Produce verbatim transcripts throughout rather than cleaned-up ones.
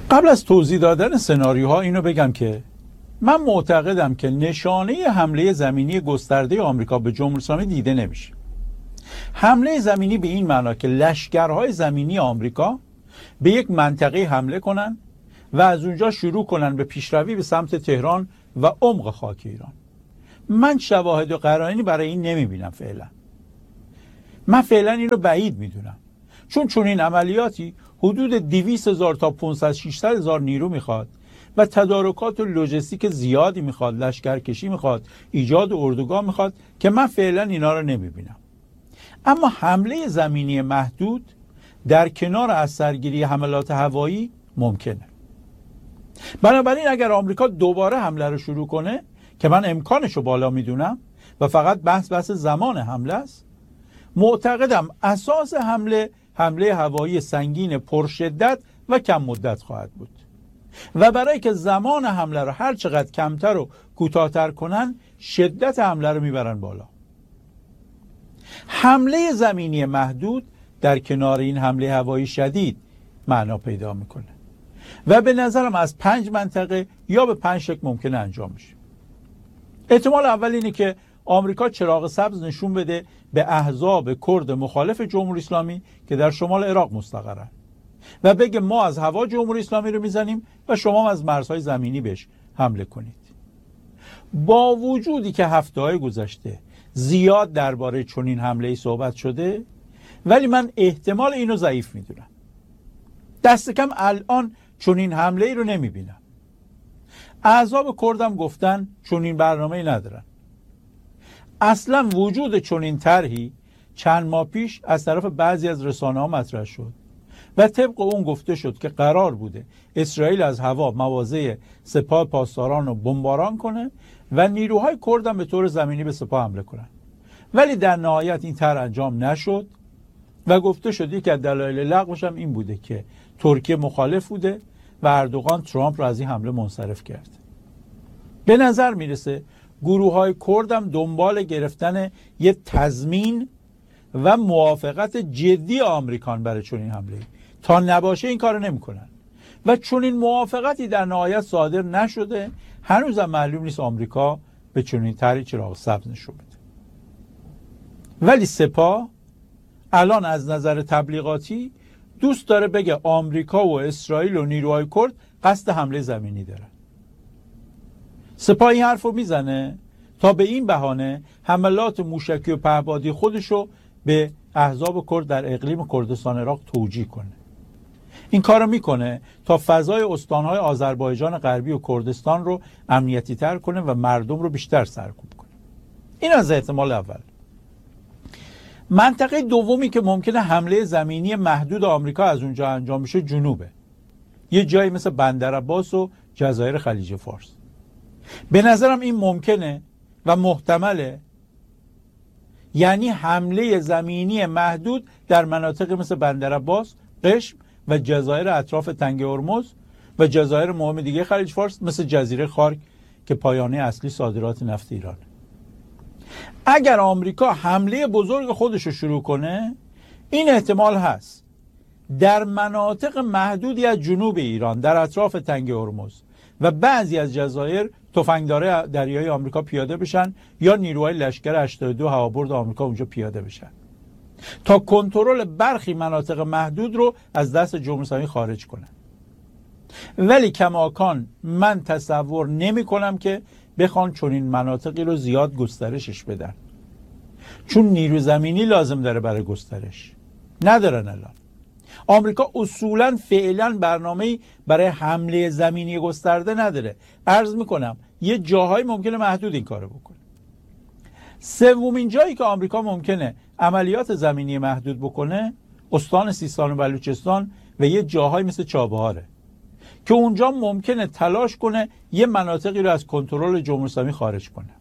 قبل از توضیح دادن سناریوها اینو بگم که من معتقدم که نشانه حمله زمینی گسترده آمریکا به جمهوری اسلامی دیده نمیشه. حمله زمینی به این معنا که لشکرهای زمینی آمریکا به یک منطقه حمله کنن و از اونجا شروع کنن به پیشروی به سمت تهران و عمق خاک ایران. من شواهد و قرائنی برای این نمیبینم فعلا. من فعلا این رو بعید میدونم، چون چون این عملیاتی حدود دویست هزار تا پانصد ششصد هزار نیرو میخواد و تدارکات و لوجستیک زیادی میخواد، لشکرکشی میخواد، ایجاد اردوگاه میخواد که من فعلا اینا رو نمیبینم. اما حمله زمینی محدود در کنار از سرگیری حملات هوایی ممکنه. بنابراین اگر آمریکا دوباره حمله رو شروع کنه که من امکانش رو بالا میدونم و فقط بحث بحث زمان حمله است، معتقدم اساس حمله حمله هوایی سنگین پرشدت و کم مدت خواهد بود و برای که زمان حمله رو هر چقدر کمتر و کوتاه‌تر کنن شدت حمله رو میبرن بالا. حمله زمینی محدود در کنار این حمله هوایی شدید معنا پیدا میکنه و به نظرم از پنج منطقه یا به پنج شکل ممکنه انجام بشه. احتمال اول اینه که آمریکا چراغ سبز نشون بده به احزاب کرد مخالف جمهوری اسلامی که در شمال عراق مستقرن و بگه ما از هوا جمهوری اسلامی رو میزنیم و شما از مرزهای زمینی بهش حمله کنید. با وجودی که هفته‌های گذشته زیاد درباره چنین حمله‌ای صحبت شده، ولی من احتمال اینو ضعیف میدونم. دست کم الان چنین حمله‌ای رو نمیبینم. احزاب کردم گفتن چنین برنامه‌ای ندارن. اصلا وجود چنین طرحی چند ماه پیش از طرف بعضی از رسانه‌ها مطرح شد و طبق اون گفته شد که قرار بوده اسرائیل از هوا مواضع سپاه پاسداران رو بمباران کنه و نیروهای کرد هم به طور زمینی به سپاه حمله کنن، ولی در نهایت این طرح انجام نشد و گفته شد یکی از دلایل لغوش هم این بوده که ترکیه مخالف بوده و اردوغان ترامپ رو از این حمله منصرف کرد. به نظر میرسه گروه های کرد هم دنبال گرفتن یه تضمین و موافقت جدی آمریکان برای چنین حمله، تا نباشه این کارو نمیکنن و چنین موافقتی در نهایت صادر نشده. هنوزم معلوم نیست آمریکا به چنین طرحی چراغ سبز نشون بده. ولی سپاه الان از نظر تبلیغاتی دوست داره بگه آمریکا و اسرائیل و نیروهای کرد قصد حمله زمینی دارن. سپاه این حرف رو میزنه تا به این بهانه حملات موشکی و پهپادی خودشو به احزاب کرد در اقلیم کردستان عراق توجیه کنه. این کارو میکنه تا فضای استانهای آذربایجان غربی و کردستان رو امنیتی تر کنه و مردم رو بیشتر سرکوب کنه. این از احتمال اول. منطقه دومی که ممکنه حمله زمینی محدود آمریکا از اونجا انجام بشه جنوبه. یه جایی مثل بندرعباس و جزایر خلیج فارس. به نظرم این ممکنه و محتمله، یعنی حمله زمینی محدود در مناطق مثل بندرعباس، قشم و جزایر اطراف تنگه هرمز و جزایر مهم دیگه خلیج فارس مثل جزیره خارک که پایانه اصلی صادرات نفت ایران. اگر آمریکا حمله بزرگ خودش رو شروع کنه، این احتمال هست در مناطق محدودی از جنوب ایران در اطراف تنگه هرمز و بعضی از جزایر تفنگدار دریایی آمریکا پیاده بشن یا نیروهای لشکر هشتاد و دو هوابرد آمریکا اونجا پیاده بشن تا کنترل برخی مناطق محدود رو از دست جمهوری اسلامی خارج کنن. ولی کماکان من تصور نمی کنم که بخوان چنین مناطقی رو زیاد گسترشش بدن، چون نیرو زمینی لازم داره برای گسترش. ندارن الان. آمریکا اصولا فعلا برنامه‌ای برای حمله زمینی گسترده نداره. عرض میکنم یه جاهای ممکنه محدود این کارو بکنه. سومین جایی که آمریکا ممکنه عملیات زمینی محدود بکنه استان سیستان و بلوچستان و یه جاهای مثل چابهاره که اونجا ممکنه تلاش کنه یه مناطقی رو از کنترل جمهوری اسلامی خارج کنه.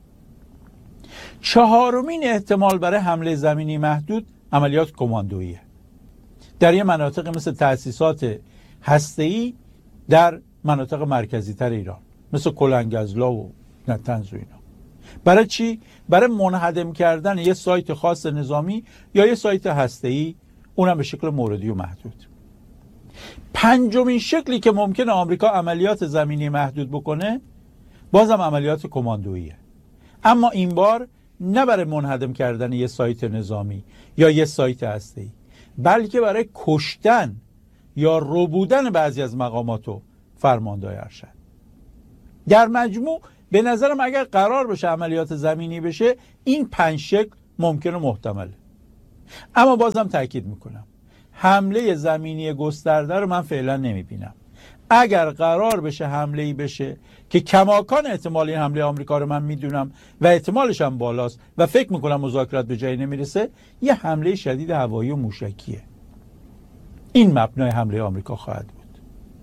چهارمین احتمال برای حمله زمینی محدود عملیات کماندوییه در یه مناطق مثل تأسیسات هسته‌ای در مناطق مرکزی تر ایران مثل کلنگزلا و نطنز و اینا. برای چی؟ برای منهدم کردن یه سایت خاص نظامی یا یه سایت هسته‌ای، اونم به شکل موردی و محدود. پنجمین شکلی که ممکنه آمریکا عملیات زمینی محدود بکنه بازم عملیات کماندوییه، اما این بار نه برای منهدم کردن یه سایت نظامی یا یه سایت هسته‌ای، بلکه برای کشتن یا ربودن بعضی از مقامات و فرماندهای ارشد. در مجموع به نظرم اگر قرار بشه عملیات زمینی بشه این پنج شکل ممکنه محتمله. اما بازم تاکید میکنم حمله زمینی گسترده رو من فعلا نمیبینم. اگر قرار بشه حمله‌ای بشه که کماکان احتمال این حمله آمریکا رو من میدونم و احتمالش هم بالاست و فکر میکنم مذاکرات به جایی نمیرسه، یه حمله شدید هوایی و موشکیه. این مبنای حمله آمریکا خواهد بود،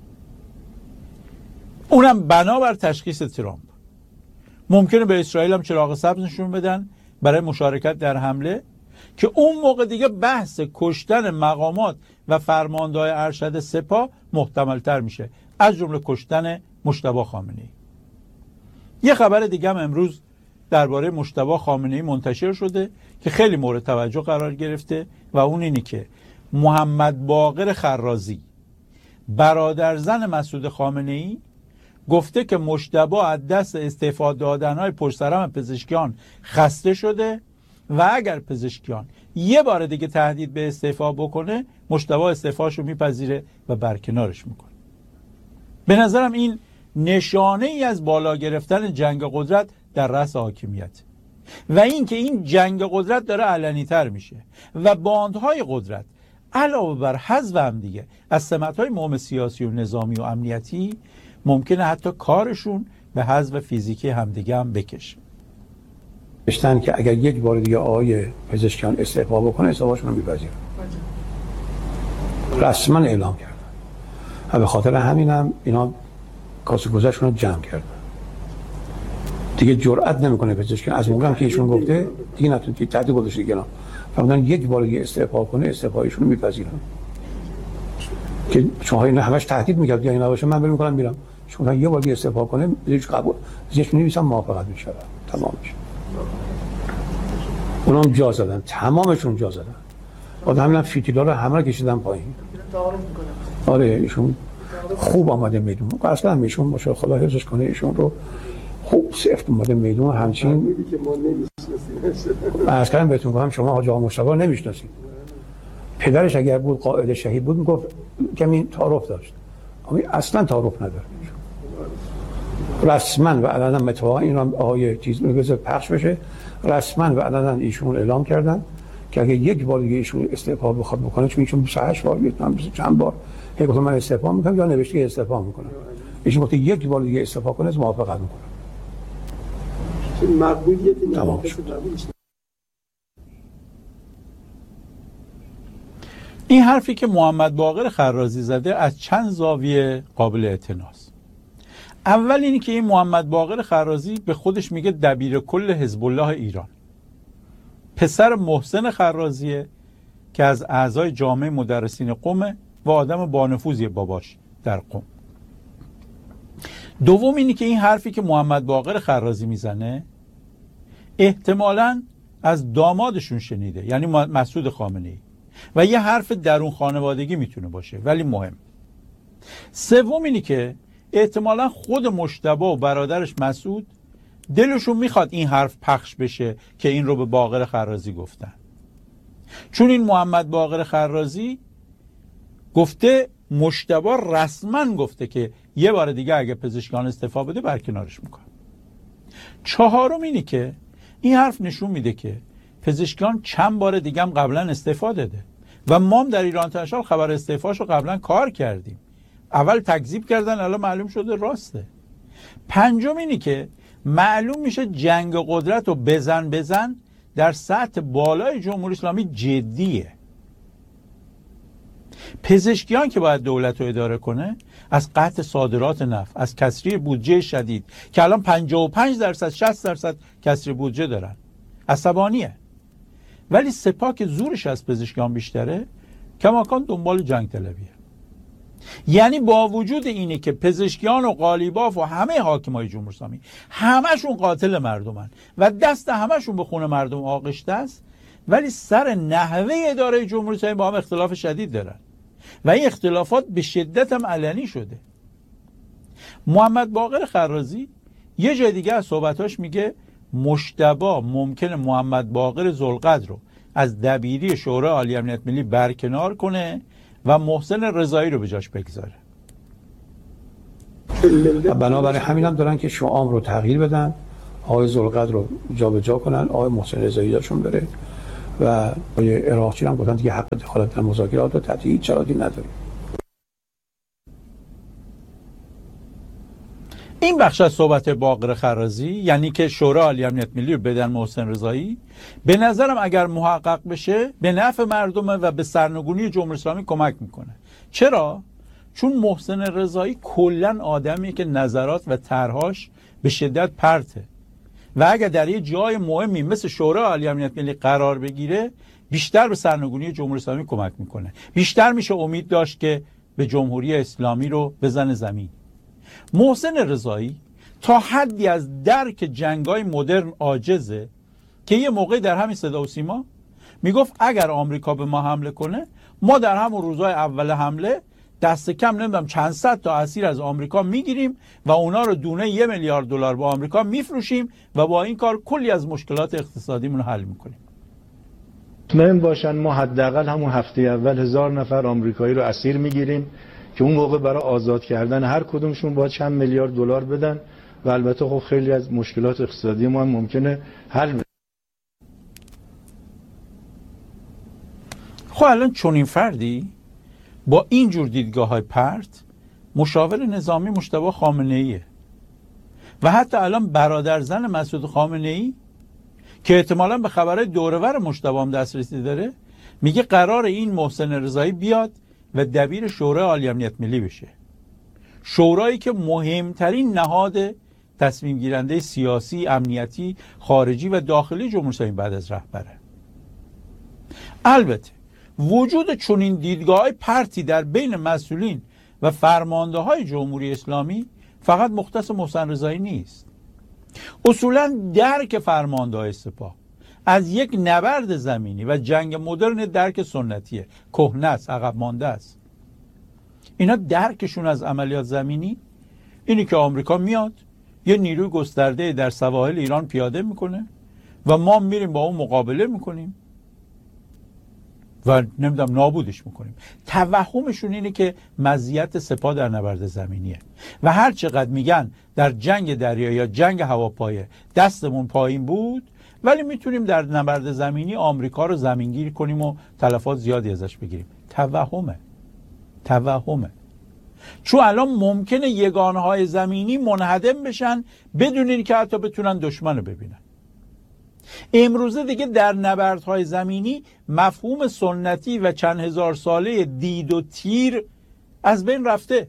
اونم بنابر تشخیص ترامپ. ممکنه به اسرائیل هم چراغ سبز نشون بدن برای مشارکت در حمله که اون موقع دیگه بحث کشتن مقامات و فرماندهای ارشد سپاه محتمل‌تر میشه، از جمله کشتن مجتبی خامنه‌ای. یه خبر دیگه هم امروز درباره مجتبی خامنه‌ای منتشر شده که خیلی مورد توجه قرار گرفته و اون اینی که محمد باقر خرازی برادر زن مسعود خامنه‌ای گفته که مجتبی از دست استعفا دادن‌های پشت‌سرم پزشکیان خسته شده و اگر پزشکیان یه بار دیگه تهدید به استعفا بکنه مجتبی استعفاشو میپذیره و برکنارش میکنه. به نظرم این نشانه ای از بالا گرفتن جنگ قدرت در رأس حاکمیت و این که این جنگ قدرت داره علنی تر میشه و باندهای قدرت علاوه بر حذف هم دیگه از سمت‌های مهم سیاسی و نظامی و امنیتی ممکنه حتی کارشون به حذف فیزیکی همدیگه هم بکشه. داشتن که اگر یک بار دیگه آقای پزشکیان استعفا بکنه استعفاشون رو میپذیرن. رسما اعلام کردن و به خاطر همینم اینا کاسه گذشتشون رو جمع کردن. دیگه جرئت نمیکنه پزشکیان از موقعی که ایشون گفته دیگه نتونه که تهدید گذاشته دیگه. فرمودن یک بار دیگه استعفا کنه استعفایشون رو میپذیرن. که چون اینا همش تهدید میکرد یا اینا باشه من بریم میکنم میرم. چون یه بار دیگه استعفا کنه هیچ قبول زیش نمیسم موافقت میشه. تمامش. اونام جا زدن، تمامشون جا زدن. بعد همین فیتیلا رو همه کشیدن پایین. آره ایشون خوب آمده میدون. اصلا هم ایشون باشه خدا حفظش کنه ایشون رو خوب سفت اومده میدون. همچین از کردم بهتون گفتم شما حاج آقا مصطفی رو نمیشناسید. پدرش اگر بود قائد شهید بود میگفت کمی تعارف داشت. اما اصلا تعارف نداره. رسما و علنا متواقع این هم آقای چیز میگه پخش بشه. رسما و علنا ایشون اعلام کردن که اگه یک بار دیگه ایشون استعفا بخواد بکنه، چون ایشون بیست و هشت بار میتونم چند بار هی گفتم من استعفا میکنم یا نوشته استعفا میکنم. ایشون گفت یک بار دیگه استعفا کنه موافقت میکنم. مقبولیتی تمام این حرفی که محمد باقر خرازی زده از چند زاویه قابل اعتناست. اول اینی که این محمد باقر خرازی به خودش میگه دبیر کل حزب الله ایران. پسر محسن خرازیه که از اعضای جامعه مدرسین قم و آدم بانفوذی باباش در قم. دوم اینی که این حرفی که محمد باقر خرازی میزنه احتمالاً از دامادشون شنیده، یعنی مسعود خامنه‌ای، و یه حرف درون خانوادگی میتونه باشه ولی مهم. سوم اینی که احتمالاً خود مجتبی و برادرش مسعود دلشون میخواد این حرف پخش بشه که این رو به باقر خرازی گفتن، چون این محمد باقر خرازی گفته مجتبی رسما گفته که یه بار دیگه اگه پزشکان استعفا بده برکنارش میکنه. چهارم اینی که این حرف نشون میده که پزشکان چند بار دیگه هم قبلا استعفا داده و ما هم در ایران تشال خبر استعفاشو قبلا کار کردیم. اول تکذیب کردن الان معلوم شده راسته. پنجم اینی که معلوم میشه جنگ قدرت و بزن بزن در سطح بالای جمهوری اسلامی جدیه. پزشکیان که باید دولت رو اداره کنه از قطع صادرات نفت، از کسری بودجه شدید که الان پنجاه و پنج درصد شصت درصد کسری بودجه دارن عصبانیه، ولی سپاه که زورش از پزشکیان بیشتره کماکان دنبال جنگ طلبیه. یعنی با وجود اینه که پزشکیان و قالیباف و همه حاکمای جمهوری اسلامی همشون قاتل مردمن و دست همشون به خون مردم آغشته است، ولی سر نحوه اداره جمهوری اسلامی با هم اختلاف شدید دارن. و این اختلافات به شدت هم علنی شده. محمد باقر خرازی یه جای دیگه از صحبتاش میگه مجتبی ممکنه محمد باقر ذوالقدر رو از دبیری شورای عالی امنیت ملی برکنار کنه و محسن رضایی رو به جاش بگذاره. بنابراین همین هم دارن که شعام رو تغییر بدن، آقای ذوالقدر رو جابجا کنن، آقای محسن رضایی داشون بره و آقای عراقچی هم گفتن دیگه حق دخالت در مذاکرات رو تحت هیچ شرایطی نداریم. این بخش از صحبت باقر خرازی، یعنی که شورای عالی امنیت ملی رو بدن محسن رضایی، به نظرم اگر محقق بشه به نفع مردمه و به سرنگونی جمهوری اسلامی کمک میکنه. چرا؟ چون محسن رضایی کلا آدمیه که نظرات و طرح‌هاش به شدت پرته و اگر در یه جای مهمی مثل شورای عالی امنیت ملی قرار بگیره بیشتر به سرنگونی جمهوری اسلامی کمک میکنه، بیشتر میشه امید داشت که به جمهوری اسلامی رو بزنه زمین. محسن رضایی تا حدی از درک جنگای مدرن عاجزه که یه موقعی در همین صدا و سیما میگفت اگر آمریکا به ما حمله کنه ما در همون روزهای اول حمله دست کم نمیدونم چند صد تا اسیر از آمریکا میگیریم و اونا رو دونه یه میلیارد دلار با آمریکا میفروشیم و با این کار کلی از مشکلات اقتصادیمون رو حل میکنیم. مطمئن باشن ما حداقل همون هفته اول هزار نفر آمریکایی رو اسیر میگیریم که اون موقع برای آزاد کردن هر کدومشون باید چند میلیارد دلار بدن و البته خب خیلی از مشکلات اقتصادی ما هم ممکنه حل بشه. خب الان چون این فردی با این جور دیدگاه های پرت مشاور نظامی مجتبی خامنه‌ایه و حتی الان برادر زن مسعود خامنه‌ای که احتمالاً به خبرهای دورور مجتبی هم دسترسی داره میگه قرار این محسن رضایی بیاد و دبیر شورای عالی امنیت ملی بشه، شورایی که مهمترین نهاد تصمیم گیرنده سیاسی، امنیتی، خارجی و داخلی جمهوری اسلامی بعد از رهبره. البته وجود چنین دیدگاه‌های پرتی در بین مسئولین و فرمانده‌های جمهوری اسلامی فقط مختص محسن رضایی نیست. اصولاً درک فرمانده‌های سپاه از یک نبرد زمینی و جنگ مدرن درک سنتیه، کهنه است، عقب مانده است. اینا درکشون از عملیات زمینی اینی که آمریکا میاد یه نیروی گسترده در سواحل ایران پیاده میکنه و ما میریم با اون مقابله میکنیم و نمیدونم نابودش میکنیم. توهمشون اینه که مزیت سپاه در نبرد زمینیه و هر چقدر میگن در جنگ دریایی یا جنگ هواپایه دستمون پایین بود ولی میتونیم در نبرد زمینی آمریکا رو زمینگیر کنیم و تلفات زیادی ازش بگیریم. توهمه توهمه چون الان ممکنه یگانه های زمینی منهدم بشن بدون اینکه حتی بتونن دشمن رو ببینن. امروزه دیگه در نبردهای زمینی مفهوم سنتی و چند هزار ساله دید و تیر از بین رفته.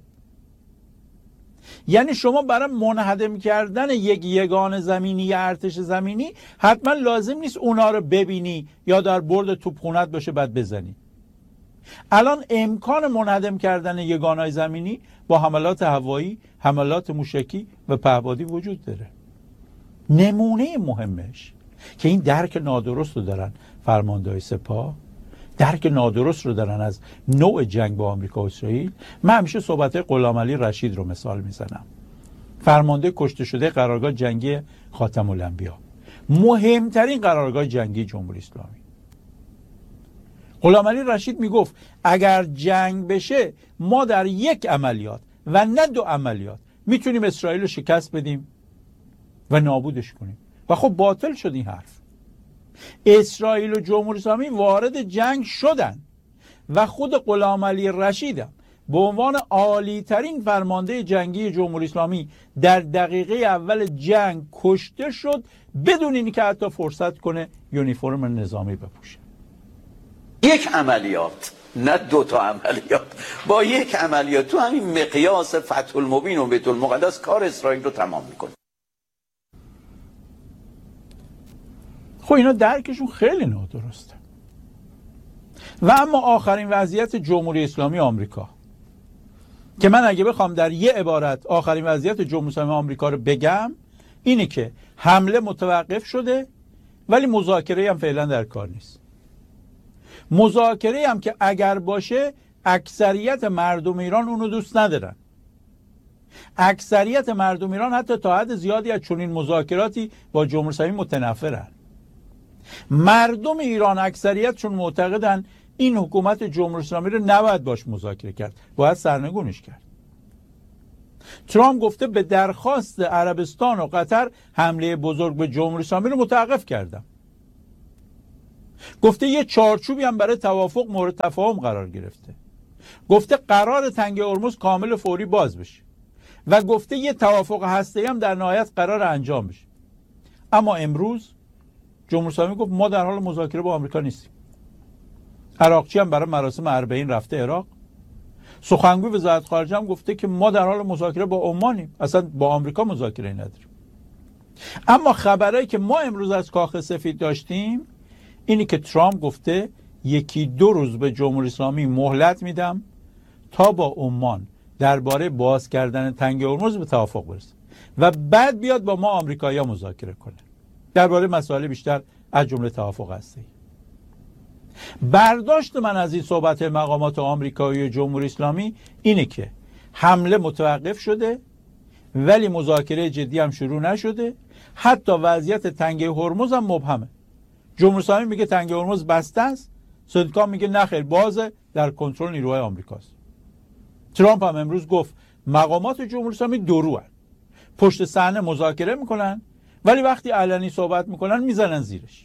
یعنی شما برای منهدم کردن یک یگان زمینی یا ارتش زمینی حتما لازم نیست اونا رو ببینی یا در برد توپخونت باشه بعد بزنی. الان امکان منهدم کردن یگانهای زمینی با حملات هوایی، حملات موشکی و پهپادی وجود داره. نمونه مهمش که این درک نادرست رو دارن فرمانده‌های سپاه، درک نادرست رو دارن از نوع جنگ با آمریکا و اسرائیل. من همیشه صحبت غلامعلی رشید رو مثال میزنم، فرمانده کشته شده قرارگاه جنگی خاتم الانبیا، مهمترین قرارگاه جنگی جمهوری اسلامی. غلامعلی رشید میگفت اگر جنگ بشه ما در یک عملیات و نه دو عملیات میتونیم اسرائیل رو شکست بدیم و نابودش کنیم و خب باطل شد این حرف. اسرائیل و جمهوری اسلامی وارد جنگ شدن و خود غلامعلی رشیدم به عنوان عالی ترین فرمانده جنگی جمهوری اسلامی در دقیقه اول جنگ کشته شد بدون اینکه حتی فرصت کنه یونیفرم نظامی بپوشه. یک عملیات نه دو تا عملیات، با یک عملیات تو همین مقیاس فتح المبین و بیت المقدس کار اسرائیل رو تمام میکنه. خب اینا درکشون خیلی نادرسته. و اما آخرین وضعیت جمهوری اسلامی آمریکا که من اگه بخوام در یه عبارت آخرین وضعیت جمهوری اسلامی آمریکا رو بگم اینه که حمله متوقف شده ولی مذاکره هم فعلا در کار نیست. مذاکره هم که اگر باشه اکثریت مردم ایران اونو دوست ندارن. اکثریت مردم ایران حتی تا حد زیادی از چنین مذاکراتی با جمهوری اسلامی متنفرن. مردم ایران اکثریتشون معتقدن این حکومت جمهوری اسلامی رو نباید باش مذاکره کرد، باید سرنگونش کرد. ترامپ گفته به درخواست عربستان و قطر حمله بزرگ به جمهوری اسلامی رو متوقف کردم. گفته یه چارچوبی هم برای توافق مورد تفاهم قرار گرفته. گفته قرار تنگه هرمز کامل فوری باز بشه و گفته یه توافق هسته‌ای هم در نهایت قرار انجام بشه. اما امروز جمهوری اسلامی گفت ما در حال مذاکره با آمریکا نیستیم. عراقچی هم برای مراسم اربعین رفته عراق. سخنگوی وزارت خارجه هم گفته که ما در حال مذاکره با عمانیم، اصلا با آمریکا مذاکره نداریم. اما خبرایی که ما امروز از کاخ سفید داشتیم اینی که ترامپ گفته یکی دو روز به جمهوری اسلامی مهلت میدم تا با عمان درباره باز کردن تنگه هرمز به توافق برسه و بعد بیاد با ما آمریکایی‌ها مذاکره کنه درباره مسائل بیشتر از جمله توافق هسته‌ای. برداشت من از این صحبت مقامات آمریکایی و جمهوری اسلامی اینه که حمله متوقف شده ولی مذاکره جدی هم شروع نشده. حتی وضعیت تنگه هرمز هم مبهمه. جمهوری اسلامی میگه تنگه هرمز بسته است، صدقا میگه نخیر بازه، در کنترل نیروهای آمریکاست. ترامپ هم امروز گفت مقامات جمهوری اسلامی دروان، پشت صحنه مذاکره میکنن ولی وقتی علنی صحبت میکنن میزنن زیرش.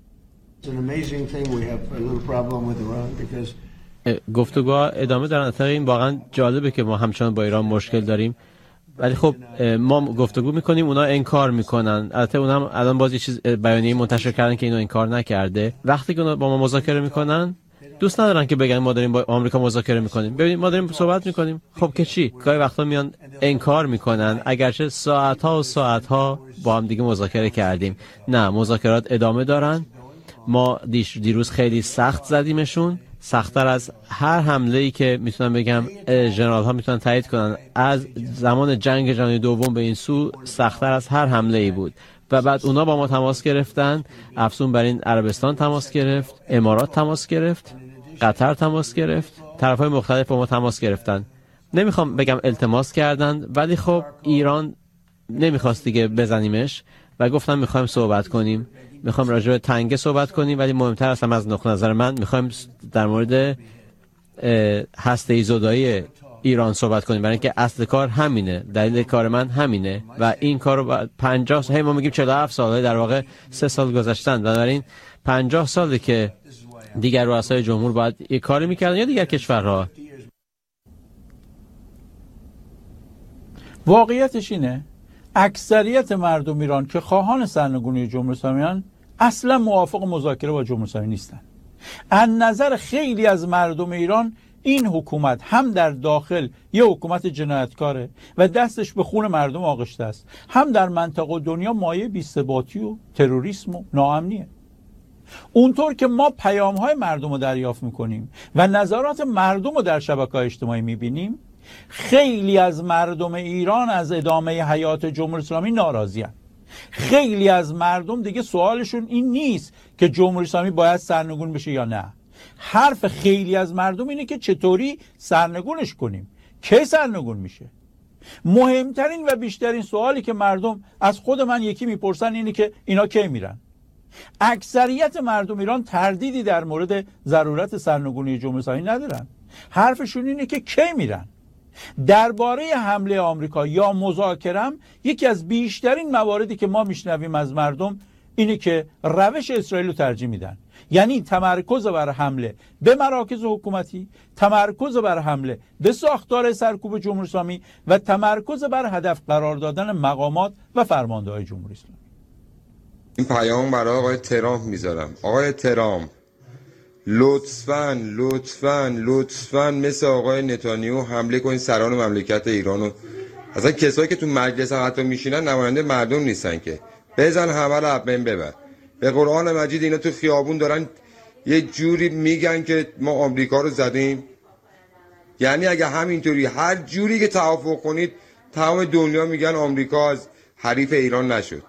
گفتگو ادامه در این واقعا جالبه که ما همچنان با ایران مشکل داریم ولی خب ما گفتگو میکنیم اونا انکار میکنن. البته اونا هم الان باز یه چیز بیانیه منتشر کردن که اینو انکار نکرده. وقتی که اونا با ما مذاکره میکنن دوست ندارن که بگن ما داریم با آمریکا مذاکره میکنیم. ببینید ما داریم صحبت میکنیم، خب که چی؟ گاهی وقتا میان انکار میکنن اگرچه ساعت ها و ساعت ها با هم دیگه مذاکره کردیم. نه، مذاکرات ادامه دارن. ما دیروز خیلی سخت زدیمشون، سخت‌تر از هر حمله‌ای که میتونم بگم ژنرال ها میتونن تایید کنن از زمان جنگ جهانی دوم به این سو سخت‌تر از هر حمله‌ای بود. و بعد اونا با ما تماس گرفتن، افزون بر این عربستان تماس گرفت، امارات تماس گرفت، قطر تماس گرفت، طرف‌های مختلف با ما تماس گرفتن. نمیخوام بگم التماس کردن ولی خب ایران نمیخواست دیگه بزنیمش و گفتم میخوایم صحبت کنیم، میخوام راجع به تنگه صحبت کنیم ولی مهمتر از همه از نقطه نظر من میخوایم در مورد هسته‌ای زدایی ایران صحبت کنیم، برای اینکه اصل کار همینه، دلیل کار من همینه و این کارو بعد پنجاه سال، ما میگیم چهل و هفت سال، در واقع سه سال گذشتن، بنابراین پنجاه ساله که دیگر رؤسای جمهور باید یک کاری میکردن یا دیگر کشورها. واقعیتش اینه اکثریت مردم ایران که خواهان سرنگونی جمهوری اسلامی اصلا موافق مذاکره با جمهوری اسلامی نیستن. از نظر خیلی از مردم ایران این حکومت هم در داخل یه حکومت جنایتکاره و دستش به خون مردم آغشته است، هم در منطقه و دنیا مایه بی‌ثباتی و تروریسم و ناامنیه. اونطور که ما پیام‌های مردم رو دریافت می‌کنیم و نظرات مردم رو در شبکه‌های اجتماعی می‌بینیم، خیلی از مردم ایران از ادامه حیات جمهوری اسلامی ناراضی هستند. خیلی از مردم دیگه سوالشون این نیست که جمهوری اسلامی باید سرنگون بشه یا نه. حرف خیلی از مردم اینه که چطوری سرنگونش کنیم، کی سرنگون میشه. مهمترین و بیشترین سوالی که مردم از خود من یکی میپرسن اینه که اینا کی میرن. اکثریت مردم ایران تردیدی در مورد ضرورت سرنگونی جمهوری اسلامی ندارن. حرفشون اینه که کی میرن. درباره حمله آمریکا یا مذاکره یکی از بیشترین مواردی که ما میشنویم از مردم اینه که روش اسرائیل رو ترجیح میدن، یعنی تمرکز بر حمله به مراکز حکومتی، تمرکز بر حمله به ساختار سرکوب جمهوری اسلامی و تمرکز بر هدف قرار دادن مقامات و فرمانده‌های جمهوری اسلامی. این پیام برای آقای ترامپ میذارم. آقای ترامپ لطفاً لطفاً لطفاً مثل آقای نتانیاهو حمله کنید سران مملکت ایرانو. اصلا کسایی که تو مجلس هم حتی میشینن نماینده مردم نیستن که. بزن همه رو بین ببر. به قرآن مجید اینا تو خیابون دارن یه جوری میگن که ما آمریکا رو زدیم. یعنی اگه همینطوری هر جوری که توافق کنید تمام دنیا میگن آمریکا از حریف ایران نشد.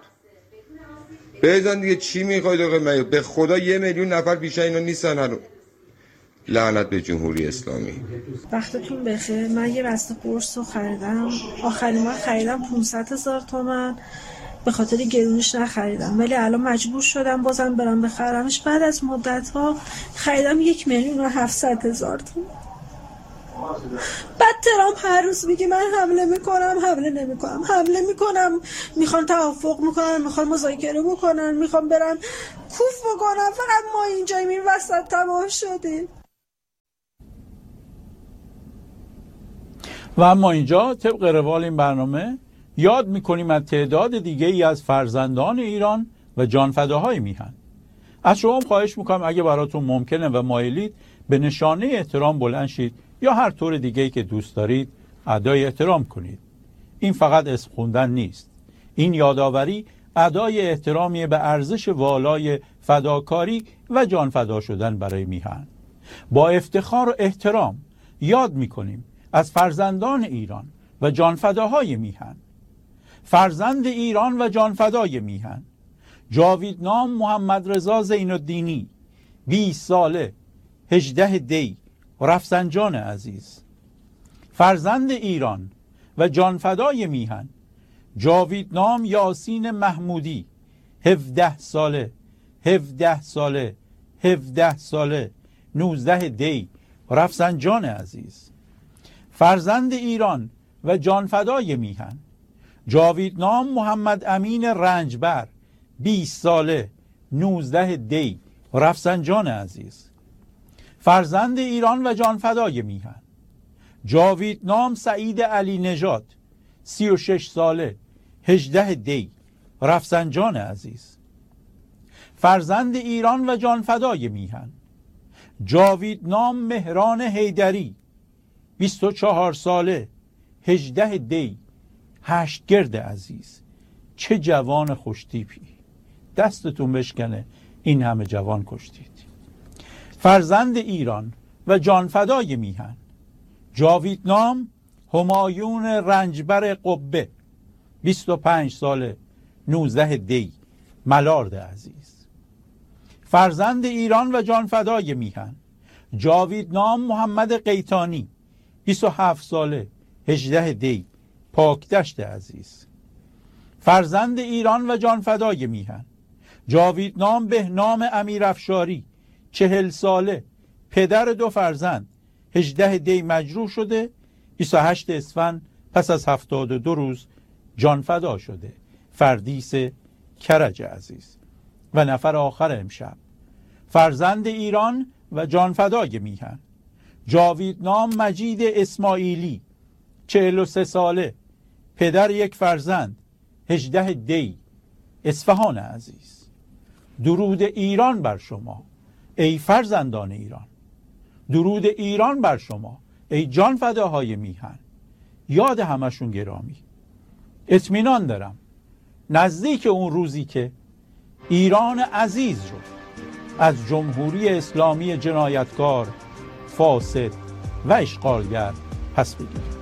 بزن دیگه، چی میخواید آقا؟ به خدا یه میلیون نفر بیشتر اینا نیستن هنوز. لعنت به جمهوری اسلامی. وقتتون بخیر. من یه بسته قرص رو خریدم، آخرین بار خریدم پانصد هزار تومان، به خاطر گرونش نخریدم، ولی الان مجبور شدم بازم برم بخرمش. بعد از مدت ها خریدم یک میلیون و هفتصد هزار تومان. بعد ترامپ هر روز میگه من حمله میکنم، حمله نمیکنم، حمله میکنم، میخوان توافق میکنن، میخوان مذاکره بکنن، میخوان برن کوف بکنن، فقط ما اینجاییم این وسط تباه شدیم. و اما اینجا طبق روال این برنامه یاد میکنیم از تعداد دیگه ای از فرزندان ایران و جانفداهای میهن. از شما خواهش میکنم اگه براتون ممکنه و مایلید به نشانه احترام بلند شید یا هر طور دیگه‌ای که دوست دارید ادای احترام کنید. این فقط اسم خوندن نیست. این یادآوری ادای احترامی به ارزش والای فداکاری و جان فدا شدن برای میهن. با افتخار و احترام یاد میکنیم از فرزندان ایران و جانفداهای میهن. فرزند ایران و جانفدای میهن جاویدنام محمد رضا زین‌الدینی، بیست ساله، هجده دی، رفسنجان عزیز. فرزند ایران و جانفدای میهن جاویدنام یاسین محمودی، هفده ساله، هفده ساله، هفده ساله، نوزده دی، رفسنجان عزیز. فرزند ایران و جانفدای میهن جاویدنام محمد امین رنجبر، بیست ساله، نوزده دی، رفسنجان عزیز. فرزند ایران و جانفدای میهن جاویدنام سعید علی نژاد، سی و شش ساله، هجده دی، رفسنجان عزیز. فرزند ایران و جانفدای میهن جاویدنام مهران حیدری، بیست و چهار ساله، هجده دی، هشتگرد عزیز. چه جوان خوشتیپی، دستتون بشکنه این همه جوان کشتید. فرزند ایران و جانفدای میهن جاویدنام همایون رنجبر قبه، بیست و پنج ساله، نوزده دی، ملارد عزیز. فرزند ایران و جانفدای میهن جاویدنام محمد قیتانی، بیست و هفت ساله، هجده دی، پاکدشت عزیز. فرزند ایران و جانفدای میهن جاویدنام بهنام امیرافشاری، چهل ساله، پدر دو فرزند، هجده دی مجروح شده، بیست و هشت اسفند پس از هفتاد و دو روز جانفدا شده. فردیس کرج عزیز. و نفر آخر امشب فرزند ایران و جانفدای میهن جاویدنام مجید اسماعیلی، چهل و سه ساله، پدر یک فرزند، هجده دی، اصفهان عزیز. درود ایران بر شما ای فرزندان ایران، درود ایران بر شما ای جانفداهای میهن. یاد همشون گرامی. اطمینان دارم نزدیک اون روزی که ایران عزیز رو از جمهوری اسلامی جنایتکار، فاسد و اشغالگر پس بگیریم.